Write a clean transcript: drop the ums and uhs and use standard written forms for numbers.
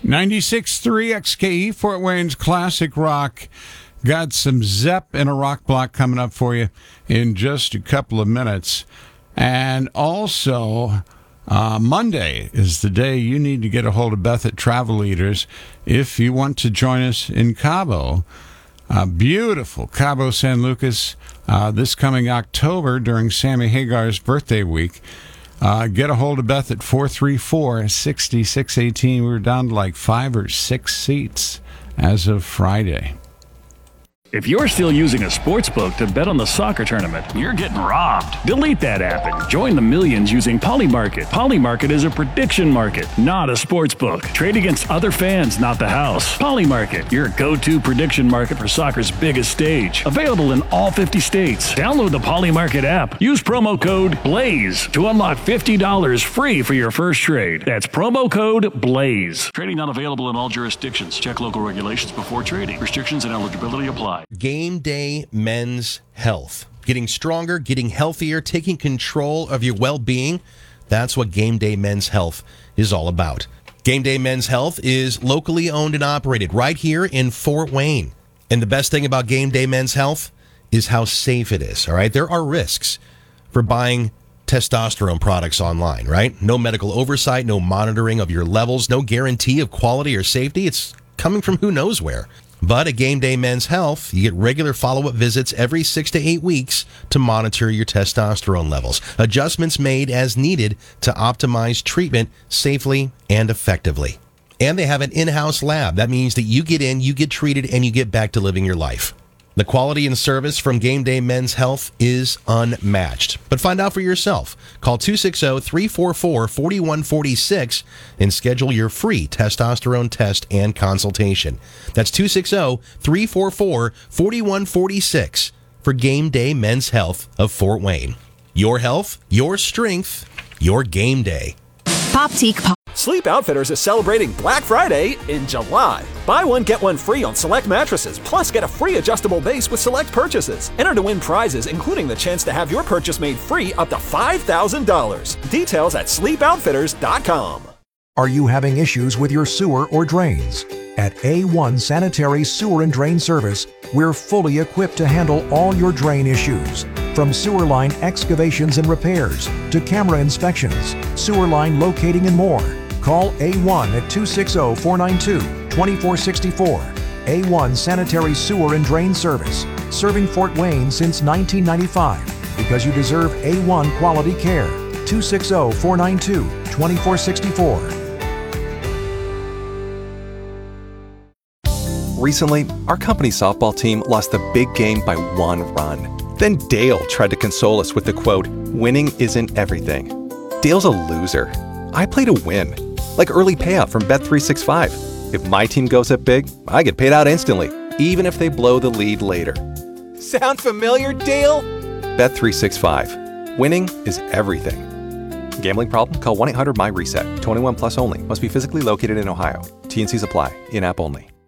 96.3 XKE, Fort Wayne's classic rock. Got some Zepp and a rock block coming up for you in just a couple of minutes. And also, Monday is the day you need to get a hold of Beth at Travel Leaders if you want to join us in Cabo. Beautiful Cabo San Lucas this coming October during Sammy Hagar's birthday week. Get a hold of Beth at 434-6618. We were down to like 5 or 6 seats as of Friday. If you're still using a sportsbook to bet on the soccer tournament, you're getting robbed. Delete that app and join the millions using Polymarket. Polymarket is a prediction market, not a sportsbook. Trade against other fans, not the house. Polymarket, your go-to prediction market for soccer's biggest stage. Available in all 50 states. Download the Polymarket app. Use promo code BLAZE to unlock $50 free for your first trade. That's promo code BLAZE. Trading not available in all jurisdictions. Check local regulations before trading. Restrictions and eligibility apply. Game Day Men's Health. Getting stronger, getting healthier, taking control of your well-being. That's what Game Day Men's Health is all about. Game Day Men's Health is locally owned and operated right here in Fort Wayne. And the best thing about Game Day Men's Health is how safe it is, all right? There are risks for buying testosterone products online, right? No medical oversight, no monitoring of your levels, no guarantee of quality or safety. It's coming from who knows where. But at Game Day Men's Health, you get regular follow-up visits every 6 to 8 weeks to monitor your testosterone levels. Adjustments made as needed to optimize treatment safely and effectively. And they have an in-house lab. That means that you get in, you get treated, and you get back to living your life. The quality and service from Game Day Men's Health is unmatched. But find out for yourself. Call 260-344-4146 and schedule your free testosterone test and consultation. That's 260-344-4146 for Game Day Men's Health of Fort Wayne. Your health, your strength, your game day. Poptique. Sleep Outfitters is celebrating Black Friday in July. Buy one, get one free on select mattresses, plus get a free adjustable base with select purchases. Enter to win prizes, including the chance to have your purchase made free up to $5,000. Details at sleepoutfitters.com. Are you having issues with your sewer or drains? At A1 Sanitary Sewer and Drain Service, we're fully equipped to handle all your drain issues. From sewer line excavations and repairs to camera inspections, sewer line locating and more. Call A1 at 260-492-2464. A1 Sanitary Sewer and Drain Service, serving Fort Wayne since 1995 because you deserve A1 quality care. 260-492-2464. Recently, our company softball team lost the big game by 1 run. Then Dale tried to console us with the quote, "Winning isn't everything." Dale's a loser. I play to win. Like early payout from Bet365. If my team goes up big, I get paid out instantly, even if they blow the lead later. Sound familiar, Dale? Bet365. Winning is everything. Gambling problem? Call 1-800-MY-RESET. 21 plus only. Must be physically located in Ohio. T&Cs apply. In-app only.